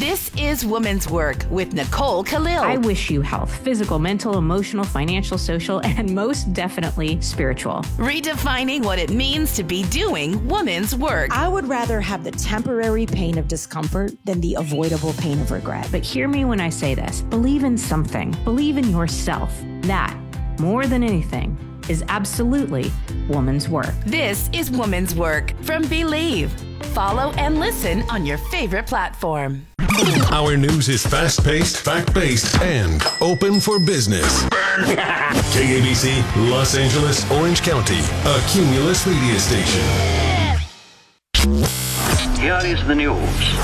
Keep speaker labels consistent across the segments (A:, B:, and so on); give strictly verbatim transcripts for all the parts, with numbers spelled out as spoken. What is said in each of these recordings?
A: This is Woman's Work with Nicole Khalil.
B: I wish you health, physical, mental, emotional, financial, social, and most definitely spiritual.
A: Redefining what it means to be doing woman's work.
C: I would rather have the temporary pain of discomfort than the avoidable pain of regret.
B: But hear me when I say this. Believe in something. Believe in yourself. That, more than anything, is absolutely woman's work.
A: This is Woman's Work from Believe. Follow and listen on your favorite platform.
D: Our news is fast-paced, fact-based, and open for business. K A B C, Los Angeles, Orange County, a Cumulus media station.
E: Here is the news.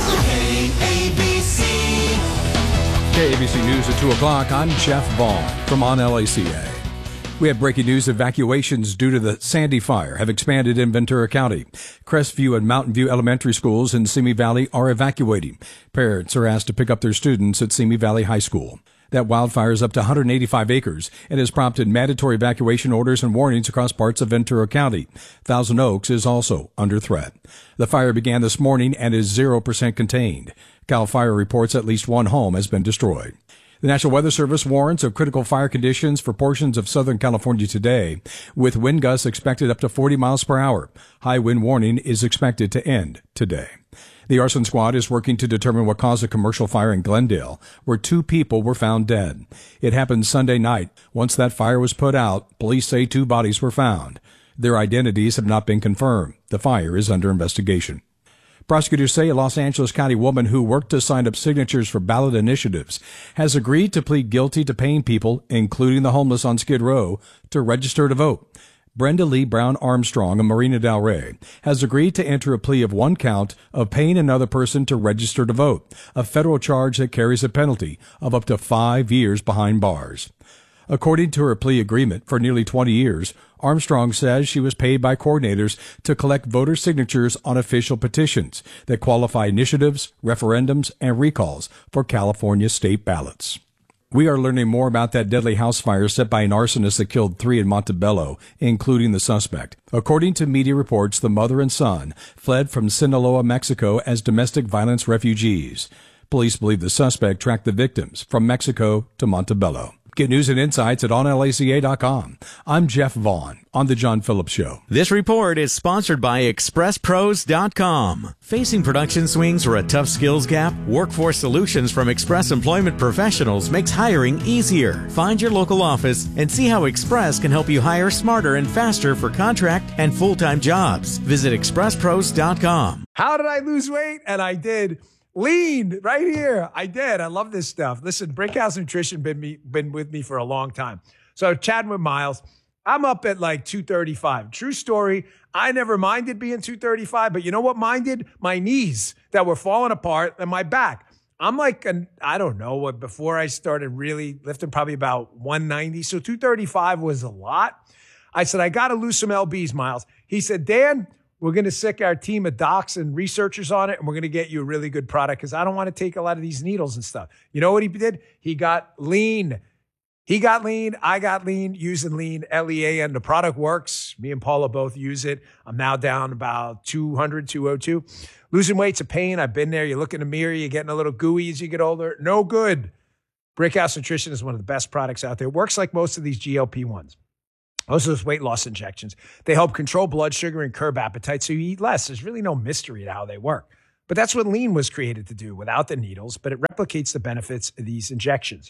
F: K A B C.
G: K A B C News at two o'clock. I'm Jeff Vaughn from On L A C A. We have breaking news. Evacuations due to the Sandy Fire have expanded in Ventura County. Crestview and Mountain View elementary schools in Simi Valley are evacuating. Parents are asked to pick up their students at Simi Valley High School. That wildfire is up to one hundred eighty-five acres and has prompted mandatory evacuation orders and warnings across parts of Ventura County. Thousand Oaks is also under threat. The fire began this morning and is zero percent contained. CAL FIRE reports at least one home has been destroyed. The National Weather Service warns of critical fire conditions for portions of Southern California today, with wind gusts expected up to forty miles per hour. High wind warning is expected to end today. The arson squad is working to determine what caused a commercial fire in Glendale, where two people were found dead. It happened Sunday night. Once that fire was put out, police say two bodies were found. Their identities have not been confirmed. The fire is under investigation. Prosecutors say a Los Angeles County woman who worked to sign up signatures for ballot initiatives has agreed to plead guilty to paying people, including the homeless on Skid Row, to register to vote. Brenda Lee Brown Armstrong of Marina Del Rey has agreed to enter a plea of one count of paying another person to register to vote, a federal charge that carries a penalty of up to five years behind bars. According to her plea agreement, for nearly twenty years, Armstrong says she was paid by coordinators to collect voter signatures on official petitions that qualify initiatives, referendums, and recalls for California state ballots. We are learning more about that deadly house fire set by an arsonist that killed three in Montebello, including the suspect. According to media reports, the mother and son fled from Sinaloa, Mexico as domestic violence refugees. Police believe the suspect tracked the victims from Mexico to Montebello. Get news and insights at on L A C A dot com. I'm Jeff Vaughn on The John Phillips Show.
H: This report is sponsored by express pros dot com. Facing production swings or a tough skills gap? Workforce Solutions from Express Employment Professionals makes hiring easier. Find your local office and see how Express can help you hire smarter and faster for contract and full-time jobs. Visit express pros dot com.
I: How did I lose weight? And I did. Lean right here. I did. I love this stuff. Listen, Brickhouse Nutrition been me been with me for a long time. So chatting with Miles, I'm up at like two thirty-five. True story. I never minded being two thirty-five, but you know what minded? My knees that were falling apart and my back. I'm like, an, I don't know what, before I started really lifting, probably about one ninety. So two thirty-five was a lot. I said, I got to lose some L Bs, Miles. He said, Dan, we're going to sick our team of docs and researchers on it, and we're going to get you a really good product because I don't want to take a lot of these needles and stuff. You know what he did? He got lean. He got lean. I got lean using lean, L E A N. The product works. Me and Paula both use it. I'm now down about two hundred, two oh two. Losing weight's a pain. I've been there. You look in the mirror. You're getting a little gooey as you get older. No good. Brickhouse Nutrition is one of the best products out there. It works like most of these G L P ones. Most of those weight loss injections, they help control blood sugar and curb appetite so you eat less. There's really no mystery to how they work. But that's what lean was created to do without the needles, but it replicates the benefits of these injections.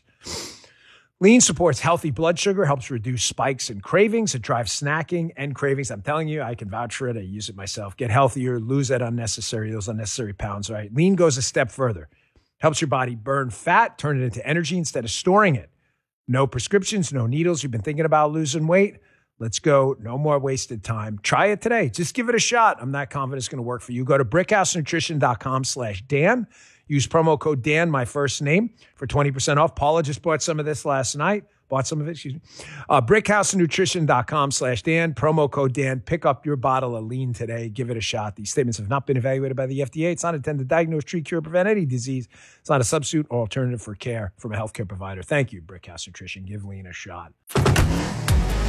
I: Lean supports healthy blood sugar, helps reduce spikes and cravings. It drives snacking and cravings. I'm telling you, I can vouch for it. I use it myself. Get healthier, lose that unnecessary, those unnecessary pounds, right? Lean goes a step further. Helps your body burn fat, turn it into energy instead of storing it. No prescriptions, no needles. You've been thinking about losing weight? Let's go. No more wasted time. Try it today. Just give it a shot. I'm not confident it's going to work for you. Go to brickhouse nutrition dot com slash Dan. Use promo code Dan, my first name, for twenty percent off. Paula just bought some of this last night. Bought some of it, excuse me. Uh, brickhouse nutrition dot com slash Dan. Promo code Dan. Pick up your bottle of lean today. Give it a shot. These statements have not been evaluated by the F D A. It's not intended to diagnose, treat, cure, prevent any disease. It's not a substitute or alternative for care from a healthcare provider. Thank you, Brickhouse Nutrition. Give lean a shot.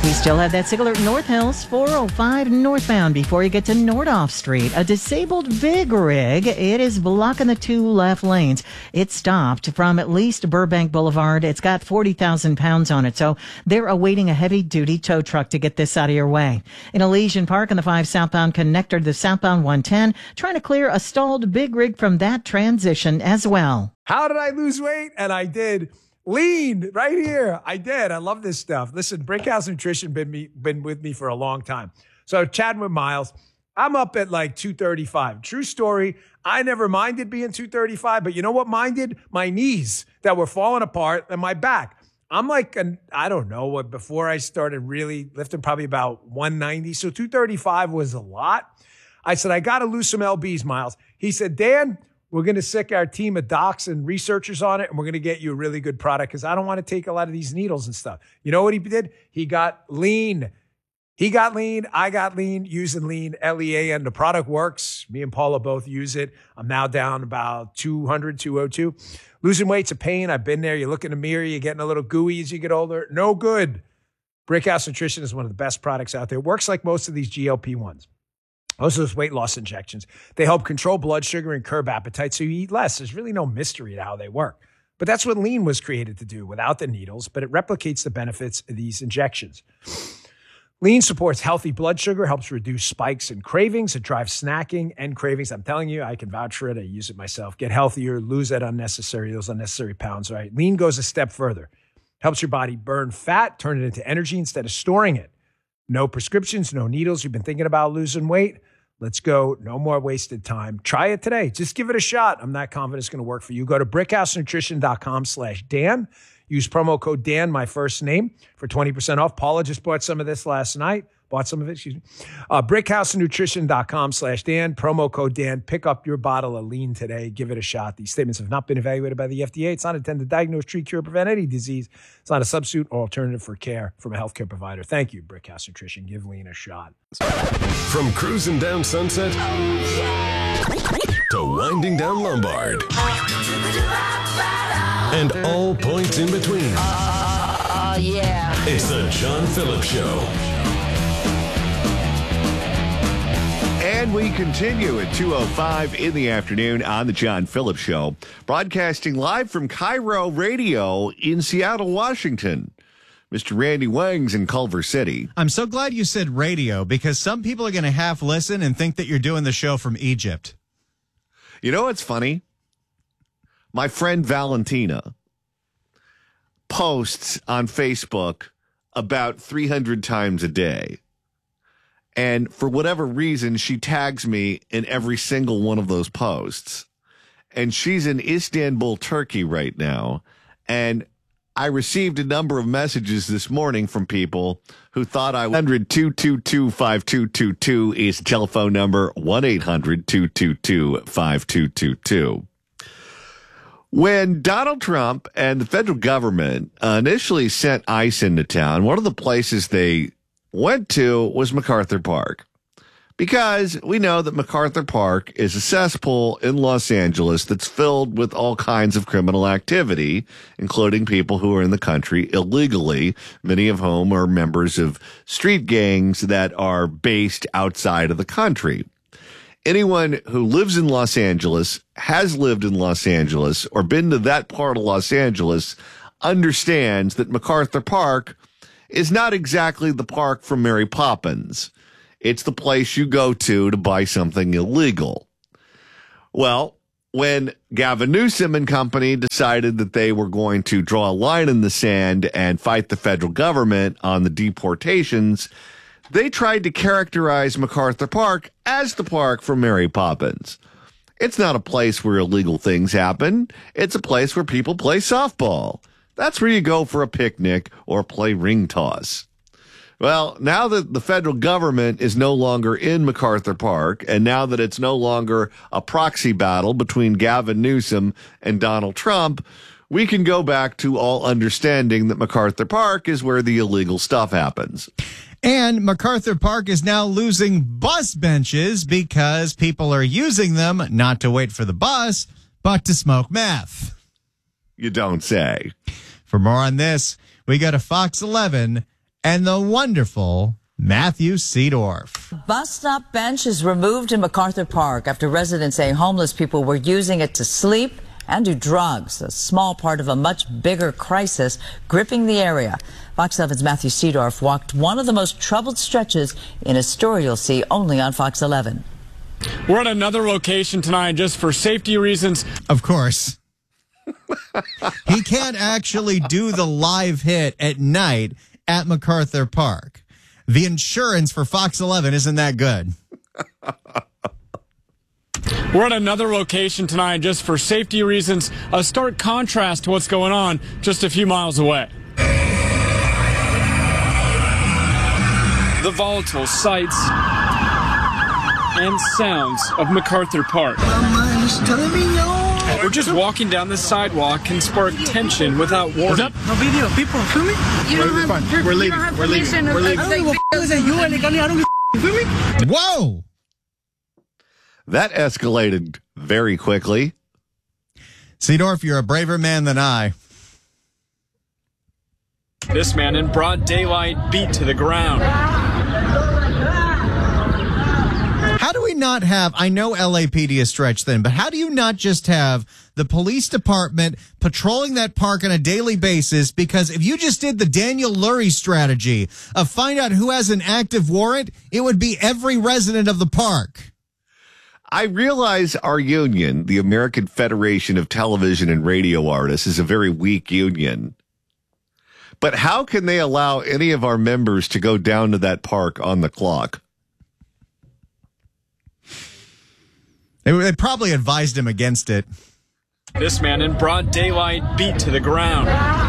E: We still have that signal at North Hills, four oh five northbound before you get to Nordoff Street. A disabled big rig. It is blocking the two left lanes. It stopped from at least Burbank Boulevard. It's got forty thousand pounds on it, so they're awaiting a heavy-duty tow truck to get this out of your way. In Elysian Park on the five southbound connector, the southbound one ten, trying to clear a stalled big rig from that transition as well.
I: How did I lose weight? And I did. Lean right here. I did. I love this stuff. Listen, Brickhouse Nutrition been me been with me for a long time. So chatting with Miles, I'm up at like two thirty-five. True story. I never minded being two thirty-five, but you know what minded? My knees that were falling apart and my back. I'm like, an, I don't know what, before I started really lifting, probably about one ninety. So two thirty-five was a lot. I said, I got to lose some L Bs, Miles. He said, Dan, we're going to sick our team of docs and researchers on it, and we're going to get you a really good product because I don't want to take a lot of these needles and stuff. You know what he did? He got lean. He got lean. I got lean using lean, L E A, and the product works. Me and Paula both use it. I'm now down about two hundred, two oh two. Losing weight's a pain. I've been there. You look in the mirror, you're getting a little gooey as you get older. No good. Brickhouse Nutrition is one of the best products out there. It works like most of these G L P ones. Most of those weight loss injections, they help control blood sugar and curb appetite so you eat less. There's really no mystery to how they work. But that's what lean was created to do without the needles, but it replicates the benefits of these injections. Lean supports healthy blood sugar, helps reduce spikes and cravings. It drives snacking and cravings. I'm telling you, I can vouch for it. I use it myself. Get healthier, lose that unnecessary, those unnecessary pounds, right? Lean goes a step further. Helps your body burn fat, turn it into energy instead of storing it. No prescriptions, no needles. You've been thinking about losing weight? Let's go. No more wasted time. Try it today. Just give it a shot. I'm not confident it's going to work for you. Go to brickhousenutrition.com slash Dan. Use promo code Dan, my first name, for twenty percent off. Paula just bought some of this last night. Bought some of it, excuse me. Uh, brickhousenutrition.com slash Dan. Promo code Dan. Pick up your bottle of lean today. Give it a shot. These statements have not been evaluated by the F D A. It's not intended to diagnose, treat, cure, prevent any disease. It's not a substitute or alternative for care from a healthcare provider. Thank you, Brickhouse Nutrition. Give lean a shot.
D: From cruising down Sunset to winding down Lombard and all points in between.
F: Oh, yeah.
D: It's the John Phillips Show.
J: And we continue at two oh five in the afternoon on the John Phillips Show, broadcasting live from Cairo Radio in Seattle, Washington. Mister Randy Wang's in Culver City.
K: I'm so glad you said radio because some people are going to half listen and think that you're doing the show from Egypt.
J: You know what's funny? My friend Valentina posts on Facebook about three hundred times a day. And for whatever reason, she tags me in every single one of those posts. And she's in Istanbul, Turkey right now. And I received a number of messages this morning from people who thought I was one eight hundred, two two two, five two two two is the telephone number, one eight hundred, two two two, five two two two. When Donald Trump and the federal government uh, initially sent ICE into town, one of the places they went to was MacArthur Park, because we know that MacArthur Park is a cesspool in Los Angeles that's filled with all kinds of criminal activity, including people who are in the country illegally, many of whom are members of street gangs that are based outside of the country. Anyone who lives in Los Angeles, has lived in Los Angeles, or been to that part of Los Angeles understands that MacArthur Park is not exactly the park from Mary Poppins. It's the place you go to to buy something illegal. Well, when Gavin Newsom and company decided that they were going to draw a line in the sand and fight the federal government on the deportations, they tried to characterize MacArthur Park as the park from Mary Poppins. It's not a place where illegal things happen. It's a place where people play softball. That's where you go for a picnic or play ring toss. Well, now that the federal government is no longer in MacArthur Park, and now that it's no longer a proxy battle between Gavin Newsom and Donald Trump, we can go back to all understanding that MacArthur Park is where the illegal stuff happens.
K: And MacArthur Park is now losing bus benches because people are using them not to wait for the bus, but to smoke meth.
J: You don't say.
K: For more on this, we go to Fox eleven and the wonderful Matthew Seedorf.
L: Bus stop bench is removed in MacArthur Park after residents say homeless people were using it to sleep and do drugs, a small part of a much bigger crisis gripping the area. Fox eleven's Matthew Seedorf walked one of the most troubled stretches in a story you'll see only on Fox eleven.
M: We're at another location tonight just for safety reasons.
K: Of course. He can't actually do the live hit at night at MacArthur Park. The insurance for Fox eleven isn't that good.
M: We're at another location tonight just for safety reasons, a stark contrast to what's going on just a few miles away. The volatile sights and sounds of MacArthur Park. We're just walking down the sidewalk can spark tension without warning.
N: No video. People feel me? You don't have, per- We're leaving. You don't have We're leaving. We're leaving.
K: Whoa!
J: That escalated very quickly.
K: Seedorf, you're a braver man than I.
M: This man in broad daylight beat to the ground.
K: How do we not have, I know L A P D is stretched thin, but how do you not just have the police department patrolling that park on a daily basis? Because if you just did the Daniel Lurie strategy of find out who has an active warrant, it would be every resident of the park.
J: I realize our union, the American Federation of Television and Radio Artists, is a very weak union. But how can they allow any of our members to go down to that park on the clock?
K: They, they probably advised him against it.
M: This man in broad daylight beat to the ground.